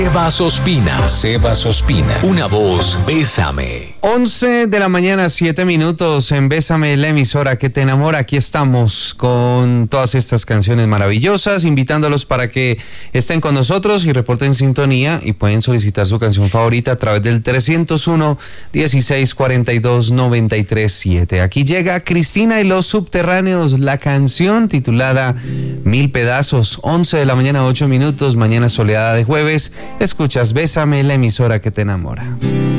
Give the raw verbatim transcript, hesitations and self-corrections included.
Sebas Ospina, Sebas Ospina, una voz, Bésame. once de la mañana, siete minutos en Bésame, la emisora que te enamora. Aquí estamos con todas estas canciones maravillosas, invitándolos para que estén con nosotros y reporten sintonía, y pueden solicitar su canción favorita a través del trescientos uno, dieciséis cuarenta y dos, noventa y tres siete. Aquí llega Cristina y los Subterráneos, la canción titulada Mil Pedazos. Once de la mañana, ocho minutos, mañana soleada de jueves. Escuchas Bésame, la emisora que te enamora.